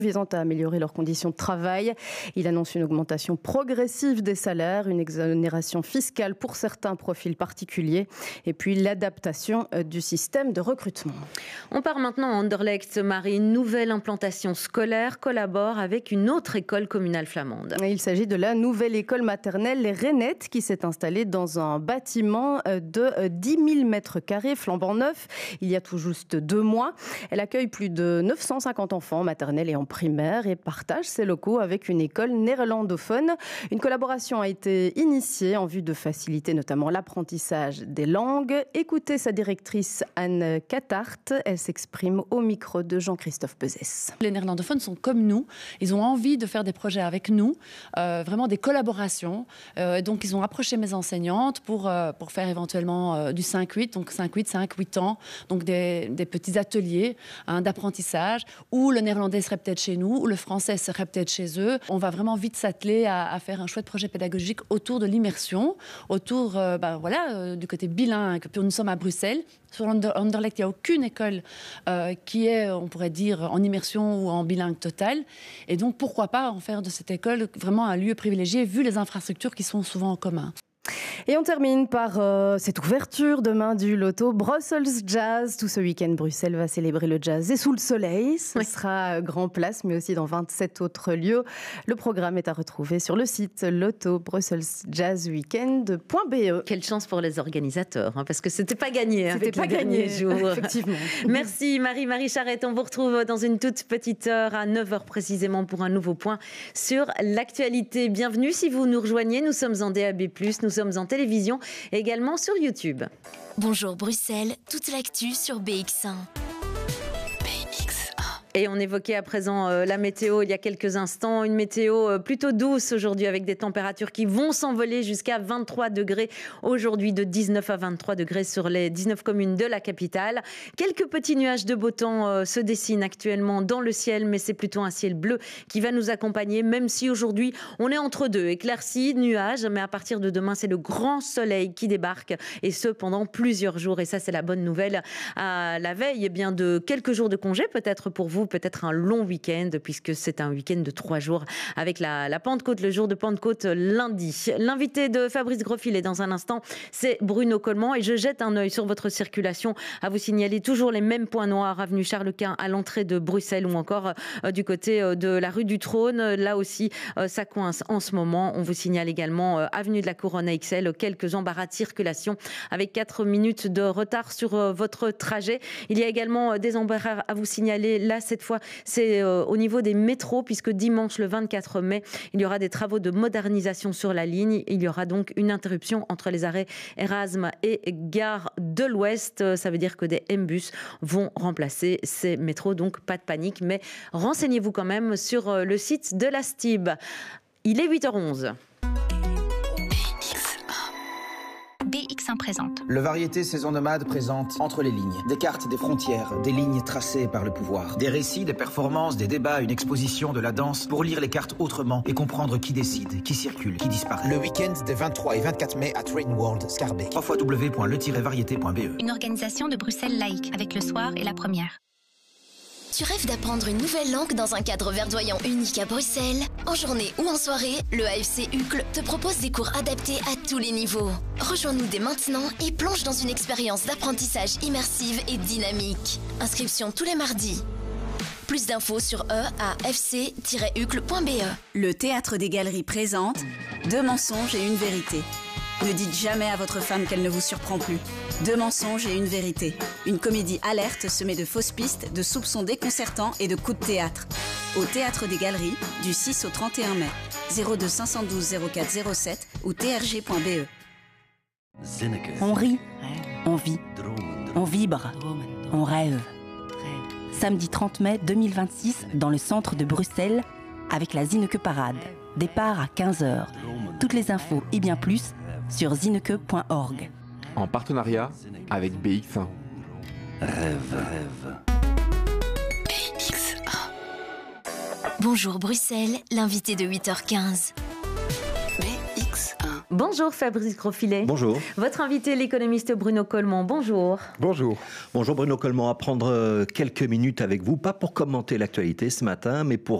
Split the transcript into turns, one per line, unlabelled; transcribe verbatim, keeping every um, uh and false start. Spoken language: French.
visant à améliorer leurs conditions de travail. Il annonce une augmentation progressive des salaires, une exonération fiscale pour certains profils particuliers et puis l'adaptation du système de recrutement.
On part maintenant à Anderlecht. Marie, une nouvelle implantation scolaire collabore avec une autre école communale flamande.
Il s'agit de la nouvelle école maternelle Les Rainettes qui s'est installée dans un bâtiment de dix mille mètres carrés flambant neuf il y a tout juste deux mois. Elle accueille plus de neuf cent cinquante enfants maternels et en primaire et partage ses locaux avec une école néerlandophone. Une collaboration a été initiée en vue de faciliter notamment l'apprentissage des langues. Écoutez sa directrice Anne Catart, elle s'exprime au micro de Jean-Christophe Pesès.
Les néerlandophones sont comme nous, ils ont envie de faire des projets avec nous, euh, vraiment des collaborations. Euh, donc ils ont approché mes enseignantes pour, euh, pour faire éventuellement euh, du cinq huit, donc cinq huit, cinq huit ans, donc des, des petits ateliers hein, d'apprentissage où le néerlandais serait peut-être chez nous, où le français serait peut-être chez eux. On va vraiment vite s'atteler à, à faire un chouette projet pédagogique autour de l'immersion, autour euh, ben, voilà, euh, du côté bilingue. Puis nous sommes à Bruxelles. Sur Anderlecht, il n'y a aucune école euh, qui est, on pourrait dire, en immersion ou en bilingue total. Et donc, pourquoi pas en faire de cette école vraiment un lieu privilégié, vu les infrastructures qui sont souvent en commun.
Et on termine par euh, cette ouverture demain du loto Brussels Jazz. Tout ce week-end, Bruxelles va célébrer le jazz et sous le soleil. Ce oui. sera Grand Place, mais aussi dans vingt-sept autres lieux. Le programme est à retrouver sur le site loto brussels jazz weekend point b e.
Quelle chance pour les organisateurs, hein, parce que c'était pas gagné.
C'était
avec
pas gagné,
jours.
Effectivement.
Merci Marie-Marie Charette. On vous retrouve dans une toute petite heure, à neuf heures précisément, pour un nouveau point sur l'actualité. Bienvenue si vous nous rejoignez. Nous sommes en D A B plus, nous sommes en télévision et également sur YouTube.
Bonjour Bruxelles, toute l'actu sur B X un.
Et on évoquait à présent euh, la météo il y a quelques instants. Une météo euh, plutôt douce aujourd'hui avec des températures qui vont s'envoler jusqu'à vingt-trois degrés. Aujourd'hui de dix-neuf à vingt-trois degrés sur les dix-neuf communes de la capitale. Quelques petits nuages de beau temps euh, se dessinent actuellement dans le ciel, mais c'est plutôt un ciel bleu qui va nous accompagner, même si aujourd'hui on est entre deux. Éclaircies, nuages, mais à partir de demain c'est le grand soleil qui débarque et ce pendant plusieurs jours. Et ça c'est la bonne nouvelle à la veille eh bien, de quelques jours de congé peut-être pour vous. Peut-être un long week-end puisque c'est un week-end de trois jours avec la, la Pentecôte, le jour de Pentecôte lundi. L'invité de Fabrice Grosfilet est dans un instant, c'est Bruno Coleman et je jette un œil sur votre circulation à vous signaler toujours les mêmes points noirs, avenue Charles Quint à l'entrée de Bruxelles ou encore euh, du côté euh, de la rue du Trône. Là aussi, euh, ça coince en ce moment. On vous signale également euh, avenue de la Couronne à Ixelles, quelques embarras de circulation avec quatre minutes de retard sur euh, votre trajet. Il y a également euh, des embarras à vous signaler là cette fois, c'est euh, au niveau des métros, puisque dimanche, le vingt-quatre mai, il y aura des travaux de modernisation sur la ligne. Il y aura donc une interruption entre les arrêts Erasme et Gare de l'Ouest. Ça veut dire que des M-Bus vont remplacer ces métros. Donc, pas de panique, mais renseignez-vous quand même sur le site de la S T I B. Il est huit heures onze.
B X un présente.
Le Variété Saison Nomade présente Entre les lignes. Des cartes, des frontières, des lignes tracées par le pouvoir. Des récits, des performances, des débats, une exposition, de la danse pour lire les cartes autrement et comprendre qui décide, qui circule, qui disparaît.
Le week-end des vingt-trois et vingt-quatre mai à Train World, Scarbeck.
w w w point le tiret variété point b e.
Une organisation de Bruxelles Laïque avec le soir et la première.
Tu rêves d'apprendre une nouvelle langue dans un cadre verdoyant unique à Bruxelles? En journée ou en soirée, le A F C Uccle te propose des cours adaptés à tous les niveaux. Rejoins-nous dès maintenant et plonge dans une expérience d'apprentissage immersive et dynamique. Inscription tous les mardis. Plus d'infos sur e a f c tiret uccle point b e.
Le Théâtre des Galeries présente Deux mensonges et une vérité. Ne dites jamais à votre femme qu'elle ne vous surprend plus. Deux mensonges et une vérité. Une comédie alerte semée de fausses pistes, de soupçons déconcertants et de coups de théâtre. Au Théâtre des Galeries, du six au trente et un mai. zéro deux cinq un deux zéro quatre zéro sept ou t r g point b e.
On rit, on vit, on vibre, on rêve. Samedi trente mai deux mille vingt-six, dans le centre de Bruxelles, avec la Zineke Parade. Départ à quinze heures. Toutes les infos et bien plus sur zineke point org.
En partenariat avec B X un.
Rêve, rêve.
B X un. Bonjour Bruxelles, l'invité de huit heures quinze.
B X un.
Bonjour Fabrice Grosfilet.
Bonjour.
Votre invité, l'économiste Bruno Coleman. Bonjour.
Bonjour. Bonjour Bruno Coleman. À prendre quelques minutes avec vous, pas pour commenter l'actualité ce matin, mais pour